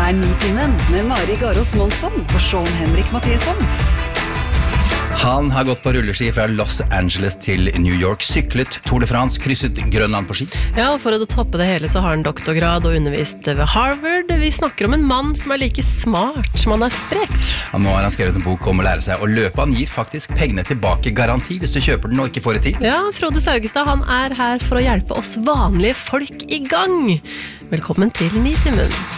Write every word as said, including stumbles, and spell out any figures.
er Nitimen med Mari Garos Månsson og Sean Henrik Matheson. Han har gått på rulleski fra Los Angeles til New York, syklet Tour de France, krysset Grønland på ski. Ja, og for å toppe det hele så har han doktorgrad og undervist ved Harvard. Vi snakker om en mann som er like smart som han er sprek. Ja, nå har han skrevet en bok om å lære seg å løpe. Han gir faktisk pengene tilbake garanti hvis du kjøper den og ikke får det til. Ja, Frode Saugestad, han er her for å hjelpe oss vanlige folk i gang. Velkommen til Nitimen.